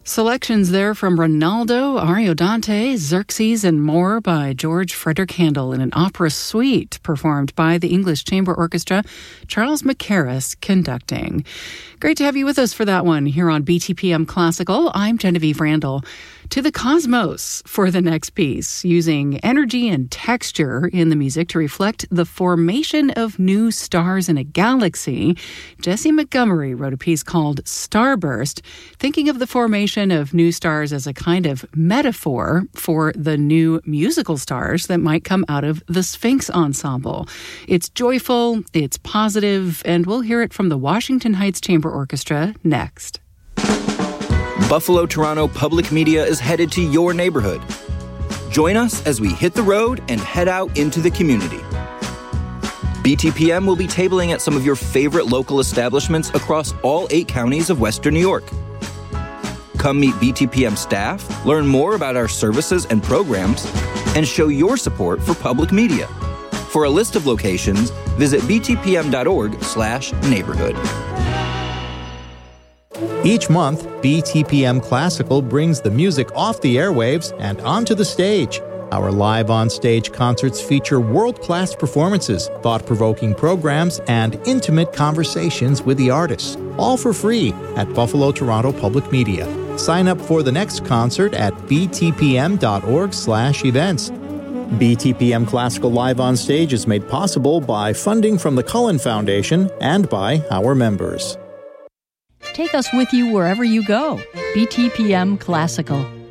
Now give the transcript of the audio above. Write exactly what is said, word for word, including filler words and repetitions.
Selections there from Ronaldo, Ariodante, Xerxes, and more by George Frederick Handel in an opera suite performed by the English Chamber Orchestra, Charles Mackerras conducting. Great to have you with us for that one here on B T P M Classical. I'm Genevieve Randall. To the cosmos for the next piece, using energy and texture in the music to reflect the formation of new stars in a galaxy, Jessie Montgomery wrote a piece called Starburst, thinking of the formation of new stars as a kind of metaphor for the new musical stars that might come out of the Sphinx Ensemble. It's joyful, it's positive, and we'll hear it from the Washington Heights Chamber Orchestra next. Buffalo Toronto Public Media is headed to your neighborhood. Join us as we hit the road and head out into the community. B T P M will be tabling at some of your favorite local establishments across all eight counties of Western New York. Come meet B T P M staff, learn more about our services and programs, and show your support for public media. For a list of locations, visit btpm.org slash neighborhood. Each month, B T P M Classical brings the music off the airwaves and onto the stage. Our live on-stage concerts feature world-class performances, thought-provoking programs, and intimate conversations with the artists, all for free at Buffalo Toronto Public Media. Sign up for the next concert at btpm.org slash events. B T P M Classical Live on Stage is made possible by funding from the Cullen Foundation and by our members. Take us with you wherever you go. B T P M Classical.